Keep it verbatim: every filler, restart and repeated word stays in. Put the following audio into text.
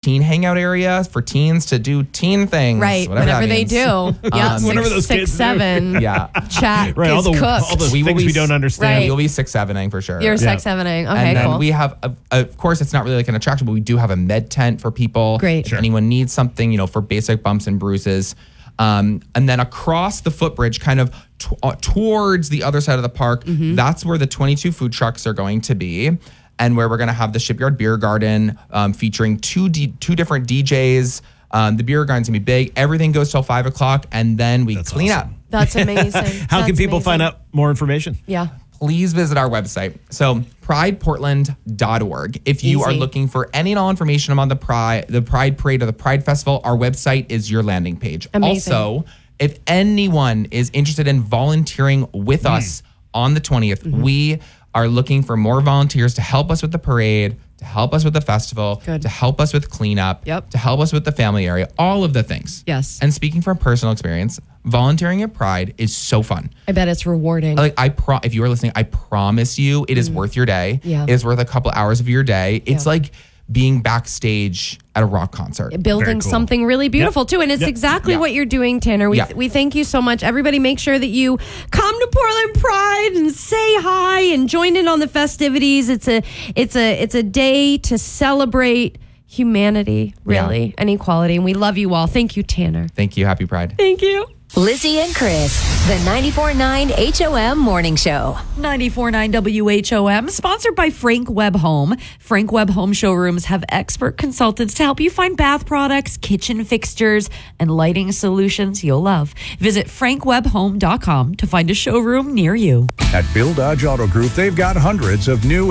teen hangout area for teens to do teen things. Right, whatever, whatever that they means. do. Um, Yeah, Whatever six, those six kids do. seven. Yeah. Chat Right, all is the, cooked. all the We will things be we don't Right. understand. You'll be six seven-ing for sure. You're Yeah. sex seven-ing. Okay, and then cool. we have, a, of course, it's not really like an attraction, but we do have a med tent for people. Great. If Sure. anyone needs something, you know, for basic bumps and bruises. Um, and then across the footbridge, kind of t- uh, towards the other side of the park, Mm-hmm. that's where the twenty-two food trucks are going to be, and where we're going to have the Shipyard Beer Garden um, featuring two D- two different D Js. Um, the beer garden's gonna be big. Everything goes till five o'clock, and then we That's clean awesome. up. That's amazing. How can That's people amazing. find out more information? Yeah. Please visit our website. So pride portland dot org. If you are Easy. looking for any and all information about the Pride, the Pride Parade or the Pride Festival, our website is your landing page. Amazing. Also, if anyone is interested in volunteering with Mm. us on the twentieth, Mm-hmm. we are looking for more volunteers to help us with the parade, to help us with the festival, Good. to help us with cleanup, Yep. to help us with the family area, all of the things. Yes. And speaking from personal experience, volunteering at Pride is so fun. I bet it's rewarding. Like I pro if you are listening, I promise you it is worth your day. Yeah. It is worth a couple hours of your day. It's Yeah. like being backstage at a rock concert. Building Very cool. something really beautiful too, and it's Yep. exactly Yeah. what you're doing, Tanner. We Yeah. we thank you so much. Everybody, make sure that you come to Portland Pride and say hi and join in on the festivities. It's a it's a it's a day to celebrate humanity, really, Yeah. and equality. And we love you all. Thank you, Tanner. Thank you. Happy Pride. Thank you. Lizzie and Chris, the ninety-four point nine H O M Morning Show. ninety-four point nine W H O M, sponsored by Frank Webb Home. Frank Webb Home showrooms have expert consultants to help you find bath products, kitchen fixtures, and lighting solutions you'll love. Visit frank webb home dot com to find a showroom near you. At Bill Dodge Auto Group, they've got hundreds of new